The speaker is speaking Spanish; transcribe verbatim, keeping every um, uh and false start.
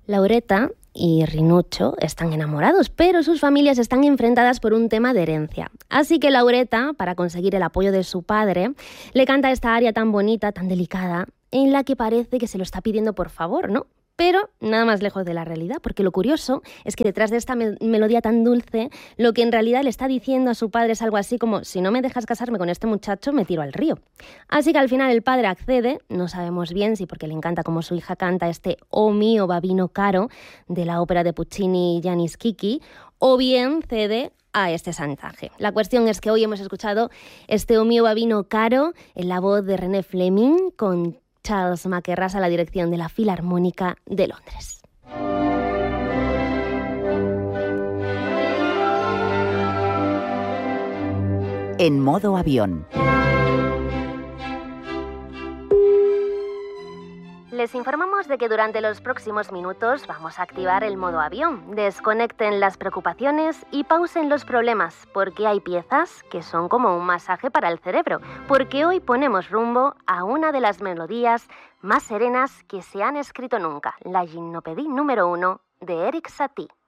Lauretta y Rinuccio están enamorados, pero sus familias están enfrentadas por un tema de herencia. Así que Lauretta, para conseguir el apoyo de su padre, le canta esta aria tan bonita, tan delicada, en la que parece que se lo está pidiendo por favor, ¿no? Pero nada más lejos de la realidad, porque lo curioso es que detrás de esta me- melodía tan dulce, lo que en realidad le está diciendo a su padre es algo así como: si no me dejas casarme con este muchacho, me tiro al río. Así que al final el padre accede, no sabemos bien si porque le encanta como su hija canta este "O mio babino caro" de la ópera de Puccini Gianni Schicchi, o bien cede a este chantaje. La cuestión es que hoy hemos escuchado este "O mio babino caro" en la voz de René Fleming, con Charles Mackerras a la dirección de la Filarmónica de Londres. En modo avión. Les informamos de que durante los próximos minutos vamos a activar el modo avión. Desconecten las preocupaciones y pausen los problemas, porque hay piezas que son como un masaje para el cerebro, porque hoy ponemos rumbo a una de las melodías más serenas que se han escrito nunca, la Gymnopédie número uno de Erik Satie.